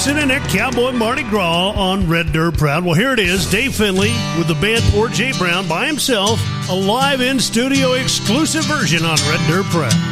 listening to Cowboy Mardi Gras on Red Dirt Proud. Well, here it is, Dave Finley with the band Port J. Brown by himself, a live in-studio exclusive version on Red Dirt Proud.